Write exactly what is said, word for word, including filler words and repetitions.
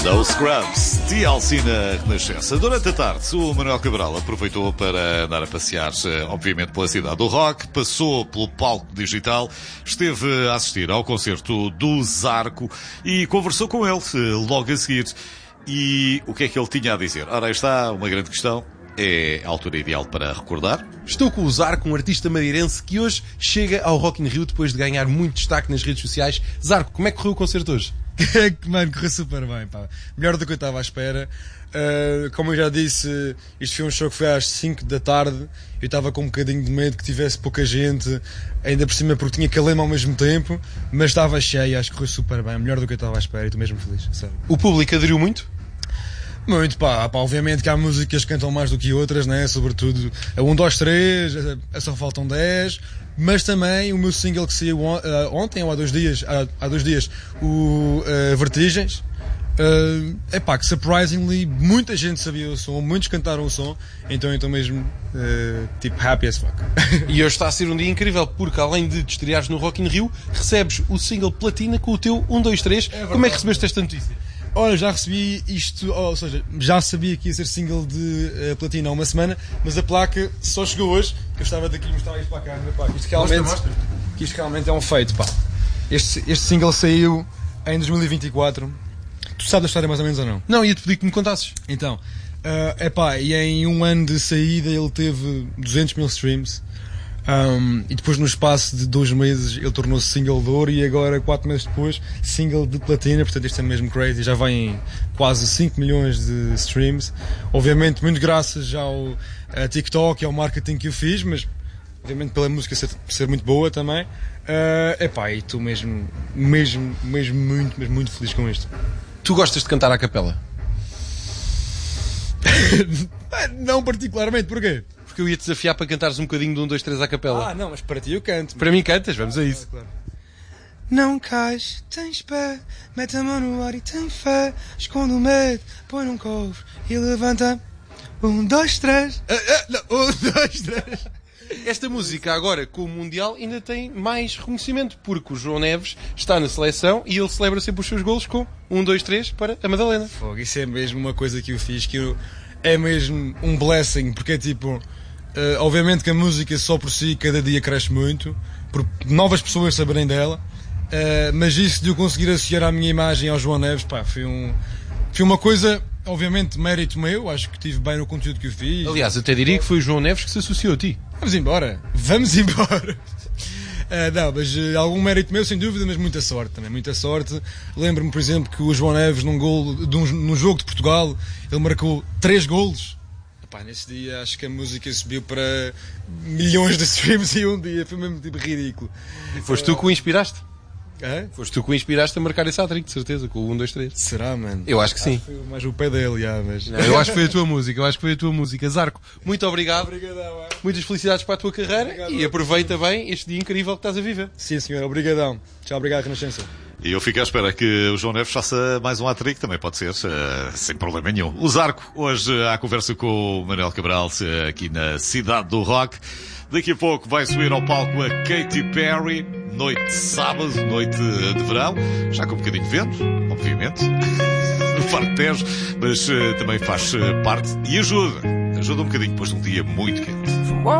No Scrubs, T L C na Renascença. Durante a tarde, o Manuel Cabral aproveitou para andar a passear, obviamente, pela cidade do rock, passou pelo palco digital, esteve a assistir ao concerto do Zarco e conversou com ele logo a seguir. E o que é que ele tinha a dizer? Ora, aí está uma grande questão. É a altura ideal para recordar. Estou com o Zarco, um artista madeirense que hoje chega ao Rock in Rio depois de ganhar muito destaque nas redes sociais. Zarco, como é que correu o concerto hoje? Mano, correu super bem, pá. Melhor do que eu estava à espera. Uh, como eu já disse, isto foi um show que foi às cinco da tarde. Eu estava com um bocadinho de medo que tivesse pouca gente, ainda por cima porque tinha calema ao mesmo tempo, mas estava cheio, acho que correu super bem. Melhor do que eu estava à espera e estou mesmo feliz, sério. O público aderiu muito? Muito, pá, pá, obviamente que há músicas que cantam mais do que outras, né? Sobretudo a um, dois, três, a só faltam dez, mas também o meu single que saiu on, uh, ontem, ou há dois dias, há, há dois dias, o uh, Vertigens, uh, é pá, que surprisingly muita gente sabia o som, muitos cantaram o som, então estou mesmo uh, tipo happy as fuck. E hoje está a ser um dia incrível, porque além de te estreares no Rock in Rio, recebes o single Platina com o teu um, dois, três. É Como é que recebeste esta notícia? Olha, já recebi isto, ou seja, já sabia que ia ser single de uh, platina há uma semana, mas a placa só chegou hoje, que eu estava daqui a mostrar isto para a câmera, pá, que isto realmente, mostra, mostra. Que isto realmente é um feito, pá. Este, este single saiu em dois mil e vinte e quatro. Tu sabes a história mais ou menos ou não? Não, ia-te pedir que me contasses. Então, uh, é pá, e em um ano de saída ele teve duzentos mil streams. Um, e depois no espaço de dois meses ele tornou-se single de ouro e agora, quatro meses depois, single de platina. Portanto isto é mesmo crazy, já vai em quase cinco milhões de streams. Obviamente muito graças ao a TikTok e ao marketing que eu fiz, mas obviamente pela música ser, ser muito boa também. Uh, epá, e estou mesmo, mesmo, mesmo muito, mesmo muito feliz com isto. Tu gostas de cantar à capela? Não particularmente, porquê? Que eu ia te desafiar para cantares um bocadinho de um, dois, três à capela. Ah, não, mas para ti eu canto. Para mim cantas, vamos a isso. Claro, claro. Não cais, tens pé, mete a mão no ar e tem fé, esconde o medo, põe num cofre e levanta. Um, dois, três. Ah, ah, não, um, dois, três. Esta música agora, com o Mundial, ainda tem mais reconhecimento, porque o João Neves está na seleção e ele celebra sempre os seus golos com um, dois, três para a Madalena. Fogo, isso é mesmo uma coisa que eu fiz, que eu, é mesmo um blessing, porque é tipo... Uh, obviamente que a música só por si cada dia cresce muito, por novas pessoas saberem dela, uh, mas isso de eu conseguir associar a minha imagem ao João Neves, pá, foi, um, foi uma coisa, obviamente, mérito meu, acho que estive bem no conteúdo que eu fiz. Aliás, até diria que foi o João Neves que se associou a ti. Vamos embora, vamos embora. Uh, não, mas uh, algum mérito meu, sem dúvida, mas muita sorte também, muita sorte. Lembro-me, por exemplo, que o João Neves, num, gol, num, num jogo de Portugal, ele marcou três golos. Pá, nesse dia acho que a música subiu para milhões de streams em um dia, foi mesmo tipo ridículo. E foste tu que o inspiraste? É? Foste tu que o inspiraste a marcar esse hat-trick, de certeza, com o um, dois, três. Será, mano? Eu acho que sim. Acho que foi mais o pé dele, já, mas... Não, eu acho que foi a tua música, eu acho que foi a tua música. Zarco, muito obrigado. Obrigadão, é. Muitas felicidades para a tua carreira. Obrigado. E aproveita bem este dia incrível que estás a viver. Sim, senhor, obrigadão. Tchau, obrigado, Renascença. E eu fico à espera que o João Neves faça mais um hat-trick, também pode ser, uh, sem problema nenhum. O Zarco, hoje à conversa com o Manuel Cabral, uh, aqui na Cidade do Rock. Daqui a pouco vai subir ao palco a Katy Perry, noite de sábado, noite de verão, já com um bocadinho de vento, obviamente, no Parque Tejo, mas uh, também faz uh, parte e ajuda, ajuda um bocadinho depois de um dia muito quente.